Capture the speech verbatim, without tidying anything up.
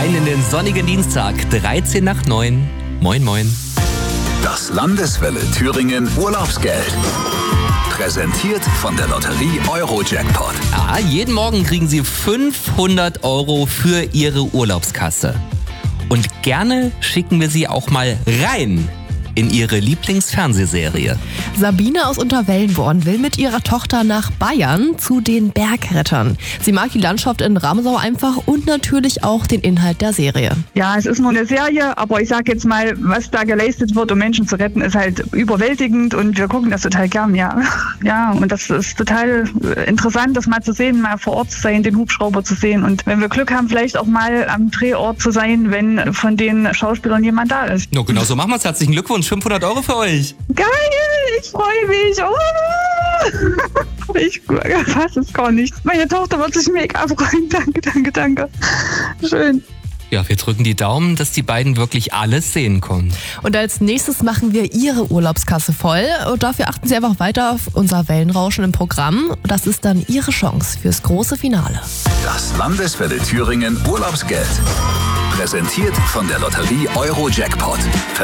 rein in den sonnigen Dienstag, dreizehn nach neun. Moin, moin. Das Landeswelle Thüringen Urlaubsgeld. Präsentiert von der Lotterie Euro-Jackpot. Ja, jeden Morgen kriegen Sie fünfhundert Euro für Ihre Urlaubskasse. Und gerne schicken wir Sie auch mal rein in ihre Lieblingsfernsehserie. Sabine aus Unterwellenborn will mit ihrer Tochter nach Bayern zu den Bergrettern. Sie mag die Landschaft in Ramsau einfach und natürlich auch den Inhalt der Serie. Ja, es ist nur eine Serie, aber ich sag jetzt mal, was da geleistet wird, um Menschen zu retten, ist halt überwältigend und wir gucken das total gern, ja. Ja, und das ist total interessant, das mal zu sehen, mal vor Ort zu sein, den Hubschrauber zu sehen und wenn wir Glück haben, vielleicht auch mal am Drehort zu sein, wenn von den Schauspielern jemand da ist. No, genau so machen wir es. Herzlichen Glückwunsch. fünfhundert Euro für euch. Geil, ich freue mich. Oh. Ich fasse es gar nicht. Meine Tochter wird sich mega freuen. Danke, danke, danke. Schön. Ja, wir drücken die Daumen, dass die beiden wirklich alles sehen können. Und als nächstes machen wir Ihre Urlaubskasse voll. Und dafür achten Sie einfach weiter auf unser Wellenrauschen im Programm. Das ist dann Ihre Chance fürs große Finale. Das Landeswelle Thüringen Urlaubsgeld. Präsentiert von der Lotterie Euro-Jackpot.